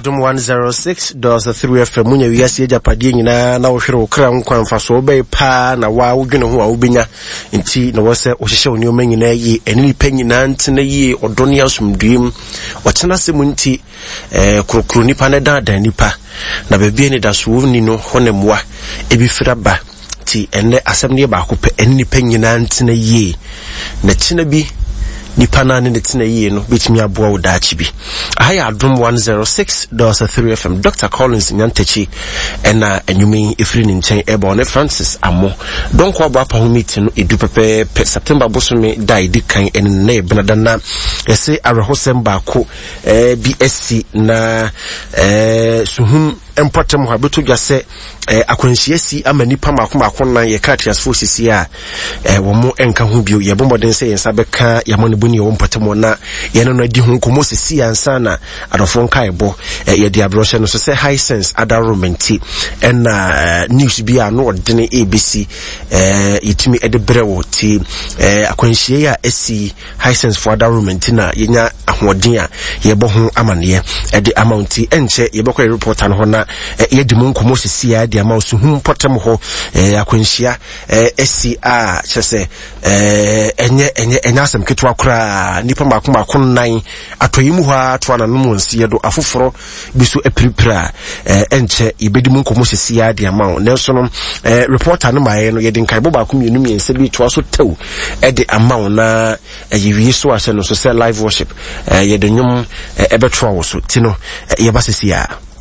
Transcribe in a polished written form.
Adom 106.3 FM munya wiase Japade nyina na wo hwere wo kra nkwanfa so obey pa na wa wodwene ho a wobenya nti na wo se wo hyehye oni oma nyina yi eni pa nyina ntena yi odone asumduim watena se mu nti krokro nipa na dan nipa na bebie ni da so woni no honemwa ebi firaba ti enne asem ne ba ko pe eni pa nyina ntena yi na kyena bi nipa na ne tena yie no betimi aboa wo daachi bi ahaya Adom 106.3 FM Dr. Collins Nyantechi ena enyumi efiri ni nchen ebone Francis Amo don ko aba pa ho meeting no edu pepe September bosome dai dikan en na benada na yese arehosem ba ko BSc na suhum important ho abeto dwase akwanhyiasi amanipa makoma nan ye Cartiers forces a wo mo enka ho bio ye bomoden se yensa beka yamone buni wo mpatemo na ye no adi ho komo sisi ansa na adofo nka ebo ye dia broshe no so se high sense adaromenti na news bi ano odene ABC yitimi edebrewo ti akwanhyiai a esi high sense for adaromenti na yenya ahoden a ye bo ho amane ede amounti enche ye bokọ report an ho na ye di mo komo sisi a dia ma osuhum potem ho akwanhyia SCA chese enye asem ketwa kura nipa makoma nan atoyimu ho atwa na no nsie do afoforo biso epiripira enche ibedi mu komo sisi a dia ma nelso no reporter no maye no ye di nkai boba ko mienu miense bi to so tew ede ama na yewie so ase no so say live worship ye de nyum ebetwa wo so ti no ye ba sisi a